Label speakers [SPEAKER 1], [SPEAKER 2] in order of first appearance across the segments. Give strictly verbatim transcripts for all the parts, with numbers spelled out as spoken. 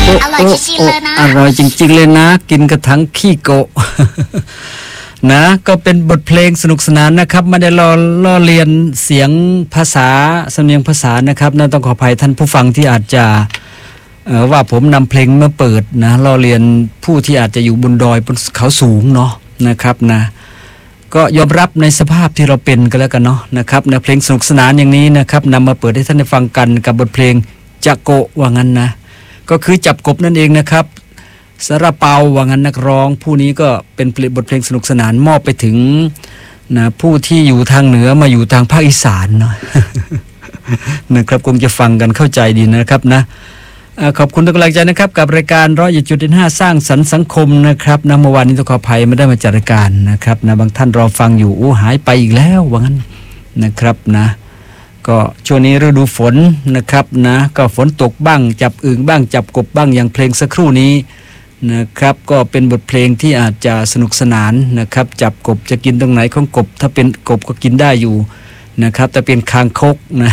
[SPEAKER 1] อร่อยจริงๆเลยนะ
[SPEAKER 2] อร่อยจริงๆเลยนะกินกระถังขี้โกะ นะก็เป็นบทเพลงสนุกสนานนะครับไม่ได้ล้อล้อเลียนเสียงภาษาสำเนียงภาษานะครับนั่นต้องขออภัยท่านผู้ฟังที่อาจจะเอ่อว่าผมนำเพลงมาเปิดนะล้อเลียนผู้ที่อาจจะอยู่บนดอยบนเขาสูงเนาะนะครับนะก็ยอมรับในสภาพที่เราเป็นกันแล้วกันเนาะนะครับในเพลงสนุกสนานอย่างนี้นะครับนำมาเปิดให้ท่านได้ฟังกันกับบทเพลงจะโกะว่างั้นนะก็คือจับกบนั่นเองนะครับสระเปาว่างั้นนักร้องผู้นี้ก็เป็นบทเพลงสนุกสนานมอบไปถึงนะผู้ที่อยู่ทางเหนือมาอยู่ทางภาคอีสานเนาะ นะครับคงจะฟังกันเข้าใจดีนะครับนะขอบคุณทุกกำลังใจนะครับกับรายการร้อยจุดห้าสร้างสรรค์สังคมนะครับนะเมื่อวานนี้ต้องขออภัยไม่ได้มาจัดรายการนะครับนะบางท่านรอฟังอยู่โอ้หายไปอีกแล้วว่างั้นนะครับนะก็ช่วงนี้ฤดูฝนนะครับนะก็ฝนตกบ้างจับอึ่งบ้างจับกบบ้างอย่างเพลงสักครู่นี้นะครับก็เป็นบทเพลงที่อาจจะสนุกสนานนะครับจับกบจะกินตรงไหนของกบถ้าเป็นกบก็กินได้อยู่นะครับแต่เป็นคางคกนะ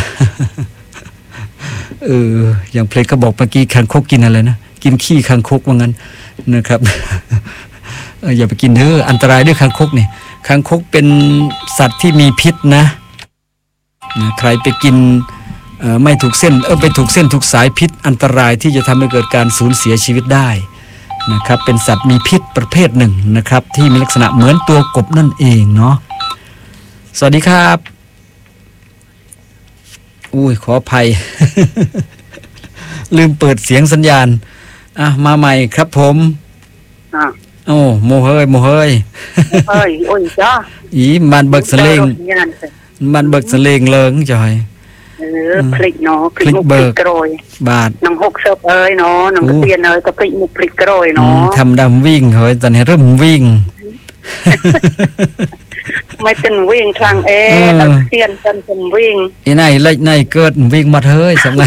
[SPEAKER 2] เอออย่างเพลงเขาบอกเมื่อกี้คางคกกินอะไรนะกินขี้คางคกว่างั้นนะครับ เอออย่าไปกินเด้ออันตรายด้วยคางคกเนี่ยคางคกเป็นสัตว์ที่มีพิษนะนะใครไปกินเอ่อไม่ถูกเส้นเออไปถูกเส้นถูกสายพิษอันตรายที่จะทำให้เกิดการสูญเสียชีวิตได้นะครับเป็นสัตว์มีพิษประเภทหนึ่งนะครับที่มีลักษณะเหมือนตัวกบนั่นเองเนาะสวัสดีครับอุ้ยขออภัย ลืมเปิดเสียงสัญญาณอ่ะมาใหม่ครับผมอ่ะโอ้โมเฮยโมเฮยเฮ้ยโอ้ยจ้าอีมันเบิกสเลงมันเบิกสเลงเลิงจอยเออพลิกเนาะพลิกมุกพลิกกรอยบาทน้องหกเสิร์ฟเอ้ยเนาะน้องเตียนเอ้ยก็พลิกมุกพลิกกรอยเนาะทำดำวิ่งเฮ้ยตอนนี้เริ่มวิ่งไม่เป็นวิ่งทางเอน้องเตียนกันเป็นวิ่งอีไหนเล็กไหนเกิดวิ่งมาเฮ้ยสักไง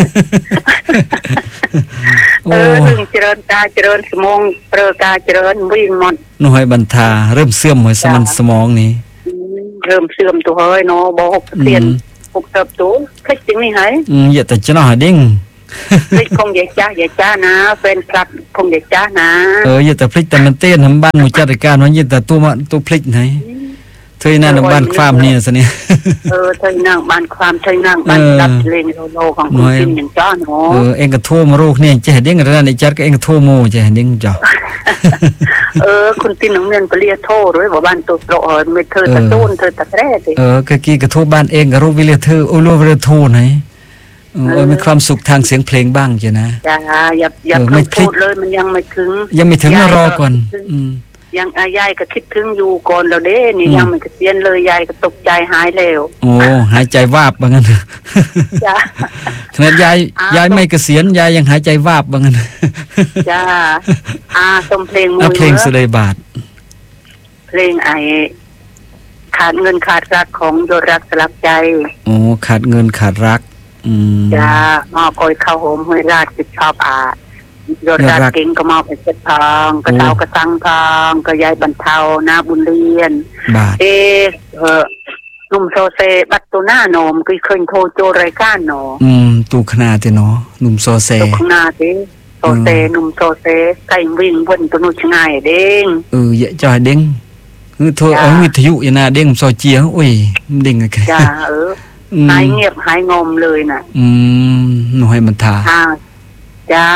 [SPEAKER 2] เออถึงเจริญกายเจริญสมองเปรือกายเจริญวิ่งหมดน้อยบรรทาเริ่มเสื่อมหัวสมองสมองนี้เริ่มเสื่อมตัวเฮ้ยเนาะบอกเตียนหกเติบตัวคลิกจริงนี่ไงอืมอย่าแต่จะน่าหาดิ้งคลิกคงอย่าจ้าอย่าจ้านะแฟนคลับคงอย่าจ้านะเอออย่าแต่พลิกแต่มันเต้นทำบ้านหมู่จัดการมันอย่าแต่ตัวมันตัวพลิกไหนเธอหน้าบ้านความเนี่ยสิเนี่ยเออเธอหน้าบ้านความเธอหน้าบ้านดัดเลงโลของคุณจินอย่างจ้าเนาะเออเองก็โทรมาโรคเนี่ยจะเห็นดิ้งอะไรในจัดก็เองก็โทรโมจะเห็นดิ้งจ้าเออคุณจินน้องเรียนก็เรียกโทรด้วยว่าบ้านตัวโตเออไม่เธอตะต้นเธอตะแร่สิเออก็กี้ก็โทรบ้านเองก็รู้วิเลเธอโอ้รู้วิเลโทรไหนเออมีความสุขทางเสียงเพลงบ้างจ้ะนะจ้าอย่าอย่าพูดเลยมันยังไม่ถึงยังไม่ถึงรอก่อนยังยายก็คิดถึงอยู่ก่อนเราเด้นี่ยังไม่เกษียณเลยยายก็ตกใจหายแล้วโอ้หายใจวาบว่างั้นจ้าขนาดยายยายไม่เกษียณยายยังหายใจวาบว่างั้นจ้าอาสมเพลงมือเพลงสุริบาทเพลงไอขาดเงินขาดรักของโยรักสลักใจโอ้ขาดเงินขาดรักอืมจ้ามอคอยเข้าโฮมห้วยราชติดชอบอาโยรักเก่งก็มอบไปเช็ดทองกระเตากระตังทองก็ยายบรรเทาหน้าบุญเรียนเอเออนุ่มโซเซบัตตุหน้าโนมคือเคยโทรโจรายการเนาะอืมตูขนาดเนาะนุ่มโซเซตูขนาดเด้โซเซนุ่มโซเซไก่วิ่งบนตัวนุ่งง่ายเด้งเออเยอะจอยเด้งคือโทรเอาวิทยุอย่างน่ะเด้งซอยเจียโอ้ยเด้งอะไรจ้าเออหายเงียบหายงมเลยน่ะอืมหน่อยมันทาจ้า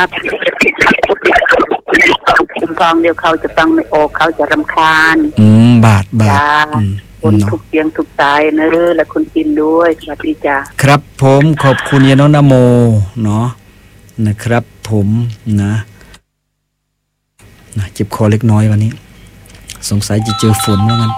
[SPEAKER 2] คุณฟองเดี๋ยวเขาจะฟังไม่ออกเขาจะรำคาญอืมบาดบาดคนทุกเสียงทุกสายนะเออและคุณกินด้วยสวัสดีจ้าครับผมขอบคุณยาโนนโมเนาะนะครับผมนะนะเจ็บคอเล็กน้อยวันนี้สงสัยจะเจอฝนว่างั้น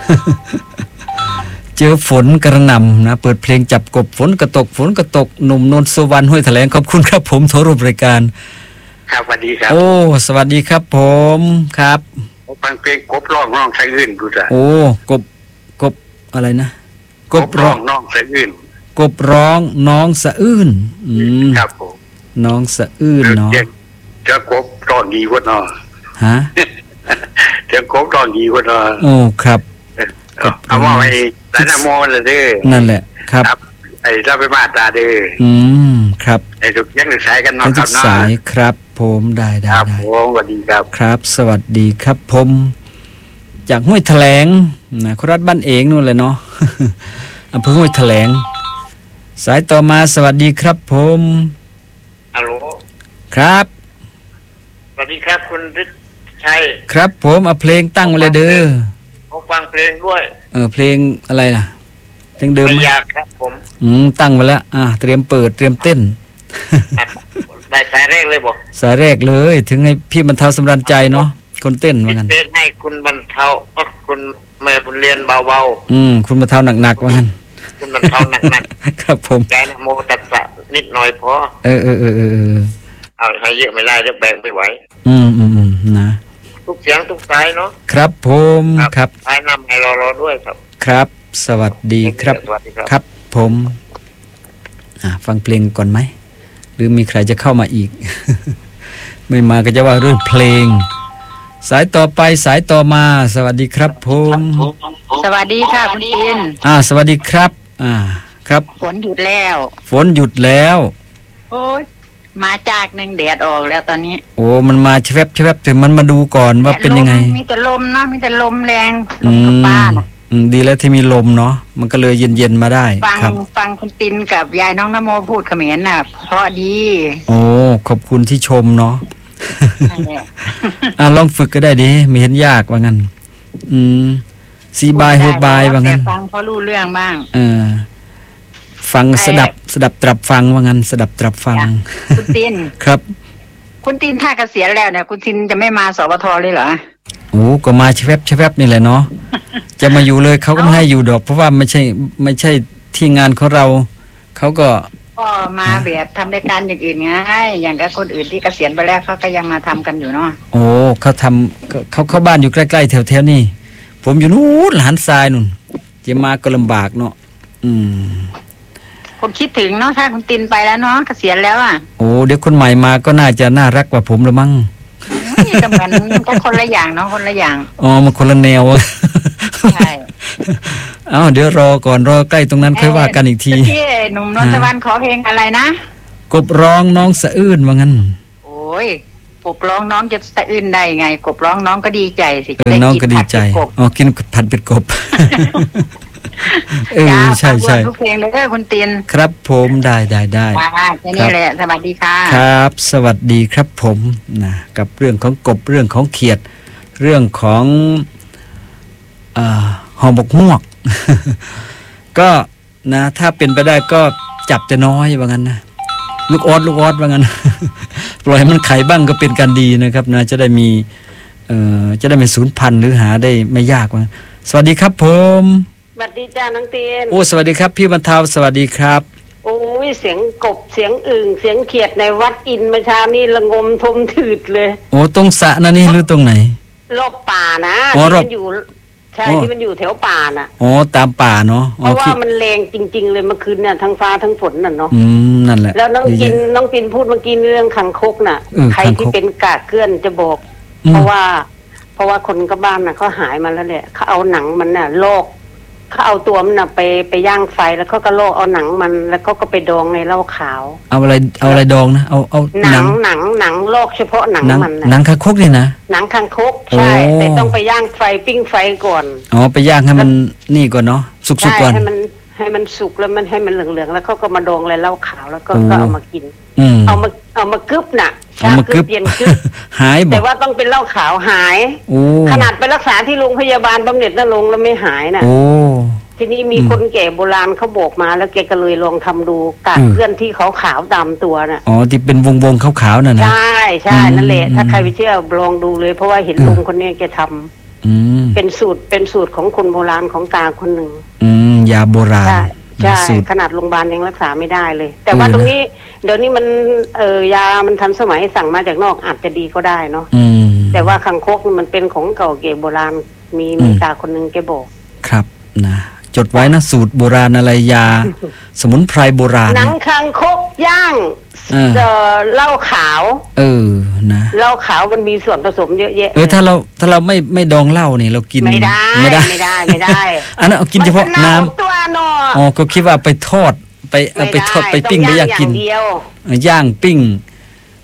[SPEAKER 2] เจอฝนกระหน่ำนะเปิดเพลงจับกบฝนกระตกฝนกระตกหนุ่มนนท์สุวรรณห้วยแถลงขอบคุณครับผมโทรรูปรายการครับสวัสดีครับโอ้สวัสดีครับผมครับฟังเพลงกบร้องน้องสะอื้นดูจ้ะโอ้กบกบอะไรนะกบร้องน้องสะอื้นกบร้องน้องสะอื้นอืมครับผมน้องสะอื้นเนาะเจ้ากบร้องดีกว่าเนาะฮะเจ้ากบร้องดีกว่าเนาะโอ้ครับเอาว่าไอ้สายนโมเลยเด้อนั่นแหละครับไอ้เราไปมาตาเด้ออืมครับไอ้ทุกยังสายกันเนาะครับเนาะสายครับผมได้ได้
[SPEAKER 1] ครับ
[SPEAKER 2] ได้
[SPEAKER 1] ผมสวัสดีครับ
[SPEAKER 2] ครับสวัสดีครับผมจากห้วยแถลงนะโคราชบ้านเองนู่นเลยเนาะ อำเภอห้วยแถลงสายต่อมาสวัสดีครับผม
[SPEAKER 1] ฮัลโหล
[SPEAKER 2] ครับ
[SPEAKER 1] สวัสดีครับคุณฤทธิ์ชัย
[SPEAKER 2] ครับผมเอาเพลงตั้งมาเลยเด้อ
[SPEAKER 1] ผมฟังเพลงด้วย
[SPEAKER 2] เออเพลงอะไรล่ะเพลงเดิม
[SPEAKER 1] ไม่ยากครับผม
[SPEAKER 2] อืมตั้งมาแล้วอ่ะเตรียมเปิดเตรียมเต้น
[SPEAKER 1] ได้สายแรกเลยบ่
[SPEAKER 2] สายแรกเลยถึงให้พี่บรรเทาสำราญใจเนาะคนเต้นว่างั้น
[SPEAKER 1] เต้นให้คุณบรรเทาคุณแม่บุญเรียนเบา
[SPEAKER 2] ๆอืมคุณบรรเทาหนักๆว่างั้น
[SPEAKER 1] คุณบรรเทาหนัก
[SPEAKER 2] ๆครับผม
[SPEAKER 1] ใจนะโมตัสสะนิดหน่อยพอ
[SPEAKER 2] เออเออเออเออ
[SPEAKER 1] เอาให้เยอะไม่ได้จะแบ่งไม่ไหว
[SPEAKER 2] อืมอืมอืมนะ
[SPEAKER 1] ทุกเสียงทุกสายเนาะ
[SPEAKER 2] ครับผมครับ
[SPEAKER 1] สายนำให้รอรอด้วยครับ
[SPEAKER 2] ครับสวัสดีครับครับผมอ่าฟังเพลงก่อนไหมหรือมีใครจะเข้ามาอีก ไม่มาก็จะว่าเรื่องเพลงสายต่อไปสายต่อมาสวัสดีครับผม
[SPEAKER 3] สวัสดีค่ะคุณอิน
[SPEAKER 2] อ่าสวัสดีครับอ่าครับ
[SPEAKER 3] ฝนหยุดแล้ว
[SPEAKER 2] ฝนหยุดแล้ว
[SPEAKER 3] โอ้ยมาจากหนึ่งแดดออกแล้วตอนนี้
[SPEAKER 2] โอ้มันมาแชบแชบแต่มันมาดูก่อนว่าเป็นยังไง
[SPEAKER 3] มีแต่ลมนะมีแต่ลมแรงลมกับป้านะ
[SPEAKER 2] อืมดีแล้วที่มีลมเนาะมันก็เลยเย็นๆมาได้
[SPEAKER 3] ฟังฟังคุณตินกับยายน้องนโมพูดเขมรน่ะเพราะดี
[SPEAKER 2] โอ้ขอบคุณที่ชมเนาะอ่าลองฝึกก็ได้ดิไม่เห็นยากว่างั้นอืมซีบายโฮบายว่างั้น
[SPEAKER 3] ฟังพอรู้เรื่องบ้าง
[SPEAKER 2] เออฟังสดับสดับตรับฟังว่างั้นสดับตรับฟัง
[SPEAKER 3] คุณติน
[SPEAKER 2] ครับ
[SPEAKER 3] คุณตินถ้าเกษียณแล้วเนี่ยคุณตินจะไม่มาสปทเลยเหรอ
[SPEAKER 2] โอ้ก็มาแชบแชบนี่แหละเนาะจะมาอยู่เลยเขาก็ไม่ให้อยู่ดอกเพราะว่าไม่ใช่ไม่ใช่ที่งานของเราเขาก็
[SPEAKER 3] ก็มาแบบทำรายการอย่างอื่นไงอย่างกับคนอื่นที่เกษียณไปแล้วเขาก็ยังมาทำกันอยู่เนาะ
[SPEAKER 2] โอ้เขาทำเขาเขาบ้านอยู่ใกล้ๆแถวๆนี่ผมอยู่นู้นหลานทรายนู่นจะมาก็ลำบากเนาะอืม
[SPEAKER 3] ผมคิดถึงเนาะถ้าคุณตินไปแล้วเนาะเกษียณแล้วอ่ะ
[SPEAKER 2] โอ้เดี๋ยวคนใหม่มาก็น่าจะน่ารักกว่าผมละมั้ง
[SPEAKER 3] ก็เหมือนก็คนละอย่างเนาะคนละอย่าง
[SPEAKER 2] อ๋อมันคนละแนว
[SPEAKER 3] ใช่
[SPEAKER 2] เอ้าเดี๋ยวรอก่อนรอใกล้ตรงนั้นค่อยว่ากันอีกที
[SPEAKER 3] พี่หนุ่มนนทวันขอเพลงอะไรนะ
[SPEAKER 2] กบร้องน้องสะอื้นว่างั้น
[SPEAKER 3] โอ้ยกบร้องน้องจะสะอื้นได้ไงกบร้องน้องก็ดีใจสิ
[SPEAKER 2] น้องก็ดีใจอ๋อกินผัดเป็ดกบเออใช่ใช่
[SPEAKER 3] ทุกเพลงเลยคุณติน
[SPEAKER 2] ครับผมได้ได้ได้
[SPEAKER 3] แค่นี้แหละสวัสดีค่ะ
[SPEAKER 2] ครับสวัสดีครับผมนะกับเรื่องของกบเรื่องของเขียดเรื่องของอ่าหอมบกมวก ก็นะถ้าเป็นไปได้ก็จับแต่น้อยว่างั้นนะลูกออดลูกออดว่างั้น ปล่อยให้มันไข่บ้างก็เป็นการดีนะครับนะจะได้มีเอ่อจะได้ไม่สูญพันธุ์หรือหาได้ไม่ยากว่าสวัสดีครับผม
[SPEAKER 4] สวัสดีจ้าน้องเตียน
[SPEAKER 2] โอ้สวัสดีครับพี่บรรเทาสวัสดีครับ
[SPEAKER 4] โอ้ยเสียงกบเสียงอึ่งเสียงเขียดในวัดอินเมื่อเช้านี่ระงมทมถืดเลย
[SPEAKER 2] โอ้ตรงสระนั่นนี่หรือตรงไหน
[SPEAKER 4] รอบป่านะที่มันอยู่ใช่ที่มันอยู่แถวป่าน่ะ
[SPEAKER 2] อ๋อตามป่าเนาะ
[SPEAKER 4] เพราะว่ามันแรงจริงๆเลยเมื่อคืนเนี่ยทั้งฟ้าทั้งฝนน่ะเนาะ
[SPEAKER 2] อืมนั่นแหละ
[SPEAKER 4] แล้วน้องกินน้องปินพูดเมื่อกี้เรื่องคังคกน่ะใครที่เป็นกากเกลื่อนจะบอกเพราะว่าเพราะว่าคนก็บ้านน่ะเขาหายมาแล้วแหละเขาเอาหนังมันน่ะลอกเขาเอาตัวมันน่ะไปไปย่างไฟแล้วเขาก็ลอกเอาหนังมันแล้วเขาก็ไปดองในเหล้าขาว
[SPEAKER 2] เอาอะไรเอาอะไรดองนะเอาเอา
[SPEAKER 4] หนังหนังหนังลอกเฉพาะหนังมัน
[SPEAKER 2] หนังคางคกนี่นะ
[SPEAKER 4] หนังคางคกใช่แต่ต้องไปย่างไฟปิ้งไฟก่อน
[SPEAKER 2] อ๋อไปย่างให้มันนี่ก่อนเนาะสุกๆก่อน
[SPEAKER 4] ให้มันให้มันสุกแล้วมันให้มันเหลืองๆแล้วเขาก็มาดองในเหล้าขาวแล้วก็ก็เอามากินเอามาเอามากึบน่ะ
[SPEAKER 2] เอามากึบ
[SPEAKER 4] เย็นกึบ
[SPEAKER 2] หาย
[SPEAKER 4] แต่ว่าต้องเป็นเหล้าขาวหายขนาดไปรักษาที่โรงพยาบาลบำเหน็จนรงค์แล้วไม่หายน่ะทีนี้มีคนแก่โบราณเขาบอกมาแล้วแกก็เลยลองทำดูกากเพื่อนที่เขาขาวดำตัวน่ะ
[SPEAKER 2] อ๋อที่เป็นวงวงขาวๆน่ะนะ
[SPEAKER 4] ใช่ใช่นั่นแหละถ้าใครไปเชื่อลองดูเลยเพราะว่าเห็นลุงคนนี้แกทำเป็นสูตรเป็นสูตรของคนโบราณของตาคนหนึ่ง
[SPEAKER 2] อืมยาโบราณ
[SPEAKER 4] ใช่ขนาดโรงพยาบาลยังรักษาไม่ได้เลยแต่ว่าตรงนี้เดี๋ยวนี้มันเออยามันทันสมัยสั่งมาจากนอกอาจจะดีก็ได้เนาะแต่ว่าคังคกมันเป็นของเก่าเก๋โบราณมีมีตาคนหนึ่งแกบอก
[SPEAKER 2] ครับนะจดไว้นะสูตรโบราณอะไรยาสมุนไพรโบราณ
[SPEAKER 4] หนังคังคกย่างเอ่อเหล้าขาว
[SPEAKER 2] เออนะ
[SPEAKER 4] เหล้าขาวมันมีส่วนผสมเยอะแยะ
[SPEAKER 2] เออถ้าเราถ้าเราไม่ไม่ดองเหล้านี่เรากิน
[SPEAKER 4] ไม่ได้ไม่ได้ไม่ได้ไม่ได้
[SPEAKER 2] อันนั้นเอากินเฉพาะน้ำอ๋อก็คิดว่าไปทอดไปเอาไปทอดไปปิ้งไปย่างกินย่างปิ้ง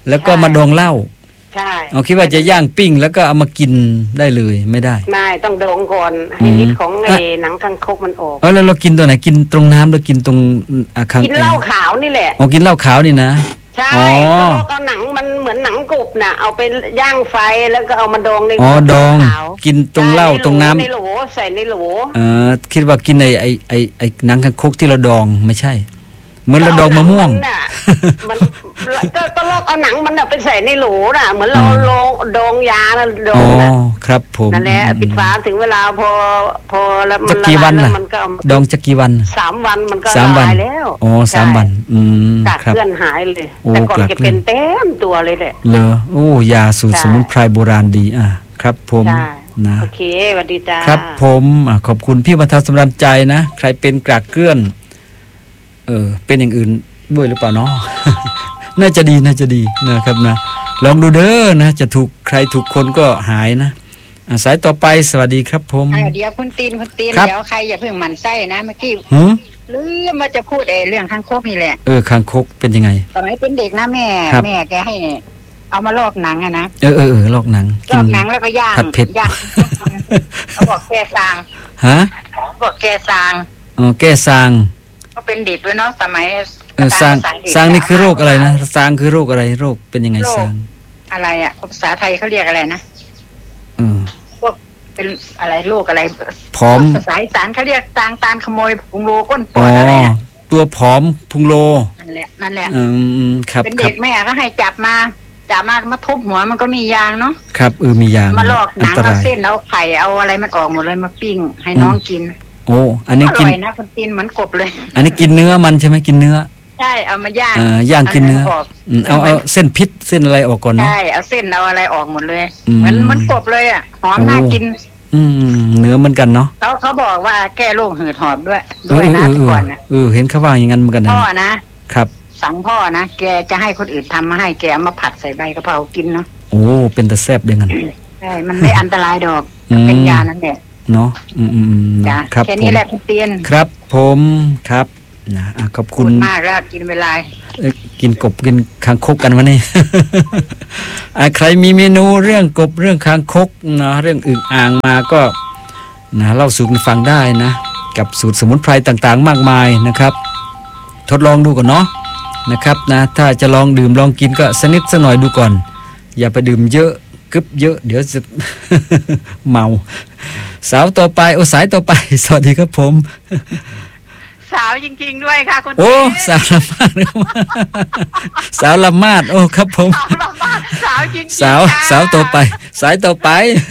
[SPEAKER 2] แล้วก็มาดองเหล้า
[SPEAKER 4] ใช่
[SPEAKER 2] เอาคิดว่าจะย่างปิ้งแล้วก็เอามากินได้เลยไม่ได้
[SPEAKER 4] ไม่ต้องดองก่อนให้ฤทธิ์ของไอ้หนังคางคกมันออก
[SPEAKER 2] เออแล้วเรากินตัวไหนกินตรงน้ำหรือกินตรงอ่ะคาง
[SPEAKER 4] กินเหล้าขาวนี่แหละ
[SPEAKER 2] อ๋อกินเหล้าขาวนี่นะ
[SPEAKER 4] ใช่ก็หนังมันเหมือนหนังกบน่ะเอาไปย่างไฟแล้วก็เอามาดองใน
[SPEAKER 2] อ๋อดองกินตรงเหล้าตรงน้ำ
[SPEAKER 4] ในโหลใส่ในโหล
[SPEAKER 2] เออคิดว่ากินในไอไอไอหนังคางคกที่เราดองไม่ใช่เหมือนเราดองมะม่วง
[SPEAKER 4] มันก็ก็ลอกเอาหนังมันไปใส่ในโหลน่ะเหมือนเราลองดองยาแล้วดอง
[SPEAKER 2] อ๋อครับผม
[SPEAKER 4] นั่นแหละปิดฝาถึงเวลาพอพอแล้ว
[SPEAKER 2] มันละลายแล้วมันก็ดองจะกี่วัน
[SPEAKER 4] สามวันมันก็ละลายแล้ว
[SPEAKER 2] อ๋อสามวันอืม
[SPEAKER 4] ครับเพื่อนหายเลยแต่ก่อนจะเป็นเต็มตัวเลยแหละ
[SPEAKER 2] เหรอโอ้ยาสูตรสมุนไพรโบราณดีอ่ะครับผมนะ
[SPEAKER 4] โอเคสวัสดีจ้า
[SPEAKER 2] ครับผมขอบคุณพี่บรรเทาสำราญใจนะใครเป็นกรากเกลื่อนเออเป็นอย่างอื่นด้วยหรือเปล่าเนาะ น่าจะดีน่าจะดีนะครับนะลองดูเด้อนะจะถูกใครถูกคนก็หายนะสายต่อไปสวัสดีครับผม
[SPEAKER 3] เดี๋ยวคุณตีนคุณตีนเดี๋ยวใครอย่าเพิ่งหมั่นไส้นะเมื่อกี้หรือมาจะพูดเอเรื่องคางคกนี่แหละ
[SPEAKER 2] เออคางคกเป็นยังไง
[SPEAKER 3] สมัยเป็นเด็กนะแม่แม่แกให้เอามาลอกหนังอะนะ
[SPEAKER 2] เออเออเออลอกหนัง
[SPEAKER 3] ลอกหนังแล้วก็ย่างย่างเขาบอกแกซาง
[SPEAKER 2] ฮะ
[SPEAKER 3] บอกแกซาง
[SPEAKER 2] อ๋อแกซาง
[SPEAKER 3] ก็เป็นเด็กด้วยเนาะสมัย
[SPEAKER 2] เออซางซางนี่คือโรคอะไรนะซางคือโรคอะไรโรคเป็นยังไงซาง
[SPEAKER 3] อะไรอ่ะภาษาไทยเขาเรียกอะไรนะ
[SPEAKER 2] เออ
[SPEAKER 3] พวกเป็นอะไรโรคอะไร
[SPEAKER 2] ผอม
[SPEAKER 3] ภาษาอีสานเขาเรียกซางตาลขโมยพุงโลก้นปอดอะไร
[SPEAKER 2] ตัวผอมพุงโล
[SPEAKER 3] นั่นแหละนั่นแหละ
[SPEAKER 2] อืมครับ
[SPEAKER 3] เป็นเด็กแม่ก็ให้จับมาจับมามาทุบหัวมันก็มียางเนาะ
[SPEAKER 2] ครับเออมียาง
[SPEAKER 3] มาลอกหนังเอาเส้นเอาไข่เอาอะไรมันออกหมดเลยมาปิ้งให้น้องกิน
[SPEAKER 2] โอ้อันนี้กิน
[SPEAKER 3] อร่อยนะคนกินเหมือนกบเลย
[SPEAKER 2] อันนี้กินเนื้อมันใช่ไหมกินเนื้อ
[SPEAKER 3] ใช่เอามาย่าง
[SPEAKER 2] อ่าย่างกินเนื้อเอาเอาเส้นพิษเส้นอะไรออกก่อนนะ
[SPEAKER 3] ใช่เอาเส้นเอาอะไรออกหมดเลยเหมือนมันกบเลยอ่ะหอมน่ากิน
[SPEAKER 2] อืมเนื้อเหมือนกันเนาะ
[SPEAKER 3] เขาเขาบอกว่าแก้โรคหืดหอบด้วยด้วยนะก่อนนะ
[SPEAKER 2] เออเห็นเขาว่าอย่างนั้นเหมือนกันนะ
[SPEAKER 3] พ่อนะครับสั่งพ่อนะแกจะให้คนอื่นทำมาให้แกมาผัดใส่ใบกะเพรากินเนาะ
[SPEAKER 2] โอ้เป็นตะแซ่บอย่างนั้น
[SPEAKER 3] ใช่มันไม่อันตรายดอกเป็นยานั่นแหละ
[SPEAKER 2] เนาะอืมอืม
[SPEAKER 3] ครับแค่นี้แหละคุณเตียน
[SPEAKER 2] ครับผมครับนะขอบคุณ
[SPEAKER 3] มากแล้วกินเวลา
[SPEAKER 2] กินกบกินคางคกกันวะนี่ ใครมีเมนูเรื่องกบเรื่องคางคกนะเรื่องอึ่งอ่างมาก็นะเล่าสู่กันฟังได้นะกับสูตรสมุนไพรต่างๆมากมายนะครับทดลองดูก่อนเนาะนะครับนะถ้าจะลองดื่มลองกินก็สนิทสักหน่อยดูก่อนอย่าไปดื่มเยอะกึบเยอะเดี๋ยวจะ เมาสาวต่อไปโอ้สายต่อไปสวัสดีครับผม
[SPEAKER 3] สาวจริงๆด้วยค่ะคุณ
[SPEAKER 2] โอ้สาวละมาดสาวละมาดโอ้ครับผม
[SPEAKER 3] สาวจริง
[SPEAKER 2] สาวสาวต่อไปสายต่อไป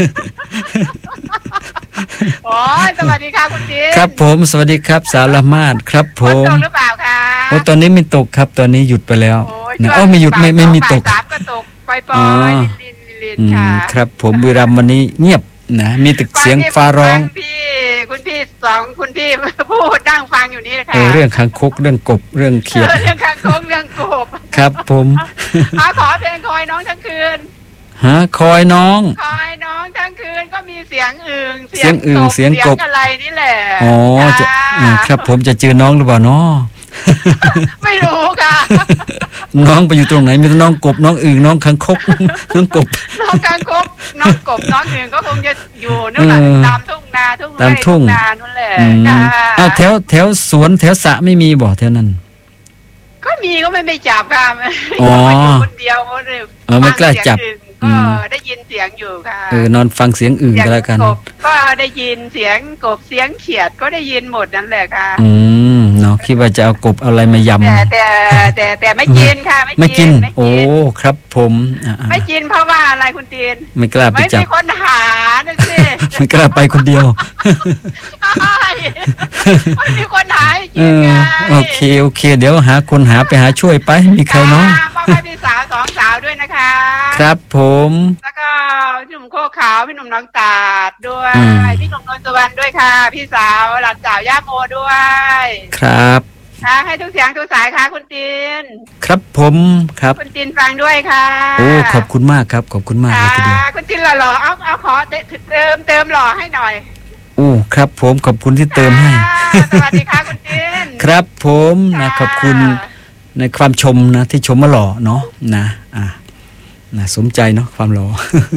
[SPEAKER 3] โอ้สวัสดีค่ะคุณจี
[SPEAKER 2] ครับผมสวัสดีครับสาวละมาดครับผม
[SPEAKER 3] ตกหรือเปล่าคะ
[SPEAKER 2] โอ้ตอนนี้ไม่ตกครับตอนนี้หยุดไปแล้วนะโอ้ไม่หยุดไม่ไม่มีตก
[SPEAKER 3] ก็ตกปล่อยๆค่ะ
[SPEAKER 2] ครับผมบุรีรัมย์วันนี้เงียบนะมีแต่เสียงฟ้าร้อง
[SPEAKER 3] พี่คุณพี่สองคุณพี่พูดนั่งฟังอยู่นี่นะคะ
[SPEAKER 2] เรื่องคางคกเรื่องกบเรื่องเขียด
[SPEAKER 3] เรื่องคางคกเรื่องกบ
[SPEAKER 2] ครับผม
[SPEAKER 3] ขอเพลงคอยน้องทั้งคืน
[SPEAKER 2] ฮะคอยน้อง
[SPEAKER 3] คอยน้องทั้งคืนก็มีเสียงอึ่ง
[SPEAKER 2] เสียงอึ่งเสียงกบ
[SPEAKER 3] อะไรนี่แหละ
[SPEAKER 2] อ๋อจะครับผมจะเจอน้องหรือเปล่าเนาะ
[SPEAKER 3] ไม่รู้ค่ะ
[SPEAKER 2] น้องไปอยู่ตรงไหนมีน้องกบน้องอึ่งน้องคางคกน้องกบ
[SPEAKER 3] น้องคางคกน้องกบน้องอึ่งก็คงจะอยู่นู่นแหละตามทุ่งนาทุ่งไร่ทุ่งนานู่นแหละ
[SPEAKER 2] อ้าวแถวแถวสวนแถวสระไม่มีบ่แถวนั้น
[SPEAKER 3] ก็มีก็ไม่ไปจับค่ะ
[SPEAKER 2] อ๋อ
[SPEAKER 3] คนเดียว
[SPEAKER 2] เออไม่กล้าจับ
[SPEAKER 3] ก็ได้ยินเสียงอยู่ค่ะ
[SPEAKER 2] เออนอนฟังเสียงอึ่งก็แล้วกัน
[SPEAKER 3] ก็ได้ยินเสียงกบเสียงเขียดก็ได้ยินหมดนั่นแหละค่ะ
[SPEAKER 2] อืมเนาะคิดว่าจะเอากบเอาอะไรมายำ
[SPEAKER 3] แต่แต่แต่แต่ไม่กินค่ะ
[SPEAKER 2] ไม่กินโอ้ครับผม
[SPEAKER 3] ไม่กินเพราะว่าอะไรคุณตีน
[SPEAKER 2] ไม่กล้าไปจับ
[SPEAKER 3] ไม่มีคนหานั่นสิ
[SPEAKER 2] ไม่กล้าไปคนเดียว
[SPEAKER 3] ไม่มีคนหาจริงไง
[SPEAKER 2] โอเคโอเคเดี๋ยวหาคนหาไปหาช่วยไปมีใครเนาะ
[SPEAKER 3] พ่อแม่พี่สาวสองสาวด้วยนะคะ
[SPEAKER 2] ครับผม
[SPEAKER 3] แล้วก็พี่หนุ่มโคขาวพี่หนุ่มน้องตาดด้วยพี่หนุ่มนนทสุวรรณด้วยค่ะพี่สาวหลานสาวย่าโมด้วย
[SPEAKER 2] ครับ
[SPEAKER 3] ค่ะให้ทุกเสียงทุกสายค่ะคุณตีน
[SPEAKER 2] ครับผมครับ
[SPEAKER 3] คุณตีนฟังด้วยค่ะ
[SPEAKER 2] โอ้ขอบคุณมากครับขอบคุณมากเลยทีเดียว
[SPEAKER 3] คุณตีนหล่อๆเอาเอาขอเติมเติมหล่อให้หน่อย
[SPEAKER 2] โอ้ครับผมขอบคุณที่เติมให้
[SPEAKER 3] สวัสดีค่ะคุณตีน
[SPEAKER 2] ครับผมนะขอบคุณในความชมนะที่ชมมาหล่อเนาะนะอ่ะน่าสมใจเนาะความหล่อ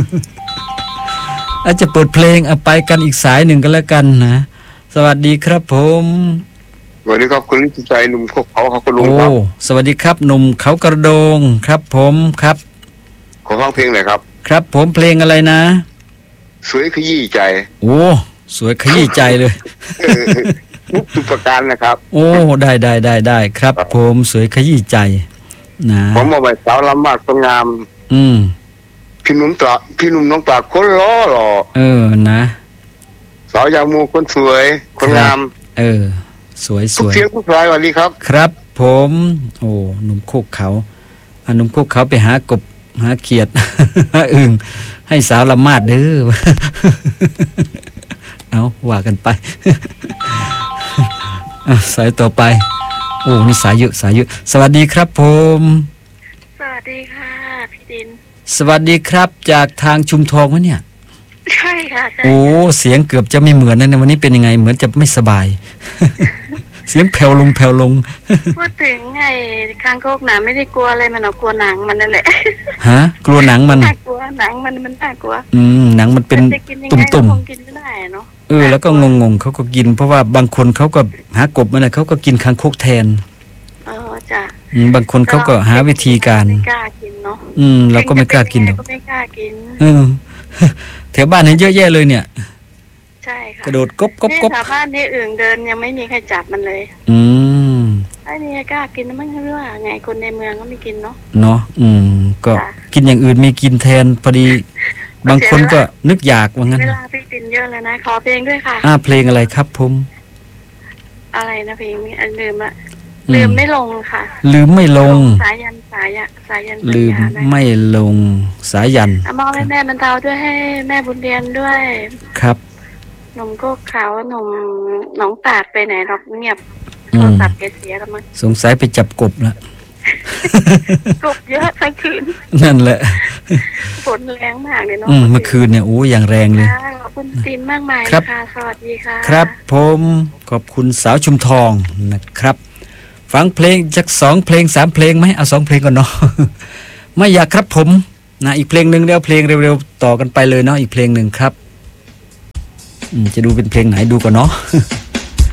[SPEAKER 2] อาจจะเปิดเพลงเอาไปกันอีกสายหนึ่งกันแล้วกันนะสวัสดีครับผม
[SPEAKER 1] สวัสดีครับคุณลิขิตใจหนุ่มเขาเขากระโดงครับ
[SPEAKER 2] สวัสดีครับหนุ่มเขากระโดงครับผมครับ
[SPEAKER 1] ขอฟังเพลงหน่อยครับ
[SPEAKER 2] ครับผมเพลงอะไรนะ
[SPEAKER 1] สวยขยี้ใจ
[SPEAKER 2] โอ้สวยขยี้ใจเลย
[SPEAKER 1] ทุกประการนะครับ
[SPEAKER 2] โอ้ได้ได้ได้ได้ครับผมสวยขยี้ใจนะ
[SPEAKER 1] ผมมาไว้สาวลำมากสวยงาม
[SPEAKER 2] อืม
[SPEAKER 1] พี่หนุ่มตาพี่หนุ่มน้องตาคนล้อหล่อ
[SPEAKER 2] เออนะ
[SPEAKER 1] สาวยางมูคนสวยคนงาม
[SPEAKER 2] เออสวยสวย
[SPEAKER 1] เสียงผู้ชายวันนี้ครับ
[SPEAKER 2] ครับผมโอ้หนุ่มโคกเขาอ่ะหนุ่มโคกเขาไปหากบหาเขียดหาอึ่งให้สาวละมาดเด้อเอาว่ากันไปสายต่อไปโอ้นี่สายเยอะสายเยอะสวัสดีครับผม
[SPEAKER 3] สวัสดีค่ะพี่ดิน
[SPEAKER 2] สวัสดีครับจากทางชุมทองวะเนี่ย
[SPEAKER 3] ใช่ค่ะ
[SPEAKER 2] โอ้เสียงเกือบจะไม่เหมือนนะวันนี้เป็นยังไงเหมือนจะไม่สบายเสียงแผ่วลงแผ่วลง
[SPEAKER 3] พูดถึงไงคางคกหนาไม่ได้กลัวอะไรมันเอากลัวหนังมันนั่นแหละ
[SPEAKER 2] ฮะกลัวหนังมัน
[SPEAKER 3] น่ากลัวหนังมันมันน่ากลัว
[SPEAKER 2] อืมหนังมันเป็นตุ่มตุ่ม
[SPEAKER 3] กินไม่ได้เนาะ
[SPEAKER 2] เออแล้วก็งงงเขาก็กินเพราะว่าบางคนเขาก็หากบมันนะเขาก็กินคางคกแทน
[SPEAKER 3] เออจ้ะ
[SPEAKER 2] บางคนเขาก็หาวิธีการ
[SPEAKER 3] ไม่กล้ากินเนาะ
[SPEAKER 2] อืมเราก็ไม่กล้ากินหรอก
[SPEAKER 3] ก็ไม่กล้ากิน
[SPEAKER 2] เออแถวบ้านนี้เยอะแยะเลยเนี่ย
[SPEAKER 3] ใช่ค่ะ
[SPEAKER 2] กระโดดกบกบกบ
[SPEAKER 3] ชาวบ้านที่อื่นเดินยังไม่มีใครจับมันเลย
[SPEAKER 2] อืม
[SPEAKER 3] ไอ้นี่กล้ากินมันเรื่องไงคนในเมืองก็ไม่กินเนาะ
[SPEAKER 2] เนาะอืมก็กินอย่างอื่นมีกินแทนพอดีบางคนก็นึกอยากว่างั้น
[SPEAKER 3] เวลาพี่ตินเยอะเลยนะขอเพลงด้วยค่ะ
[SPEAKER 2] อ่าเพลงอะไรครับผม
[SPEAKER 3] อะไรนะเพลงนี้อันลืมละลืมไม่ลงค่ะ
[SPEAKER 2] ลืมไม่ลง
[SPEAKER 3] สายยันสายยะสายยัน
[SPEAKER 2] ลืมไม่ลงสายยัน
[SPEAKER 3] มอบให้แม่บรรเทาด้วยให้แม่บุญเรียนด้วย
[SPEAKER 2] ครับ
[SPEAKER 3] หนุ่มก็ขาวหนุ่มหนองตาดไปไหนหรอกเงียบโทรศัพท์แกเสียแล้วมั้ง
[SPEAKER 2] สงสัยไปจับกบละ
[SPEAKER 3] กบเยอะทั้งคืน
[SPEAKER 2] นั่นแหละ
[SPEAKER 3] ฝนแรงมากเลยเนาะ
[SPEAKER 2] เมื่อคืนเนี่ยโอ้อย่างแรงเลย
[SPEAKER 3] ขอบคุณตีนมากมายค่ะสวัสดีค่ะ
[SPEAKER 2] ครับผมขอบคุณสาวชุมทองนะครับฟังเพลงจากสองเพลงสามเพลงไหมเอาสองเพลงก่อนเนาะไม่อยากครับผมนะอีกเพลงหนึ่งเดี๋ยวเพลงเร็วๆต่อกันไปเลยเนาะอีกเพลงหนึ่งครับจะดูเป็นเพลงไหนดูก่อนเนาะ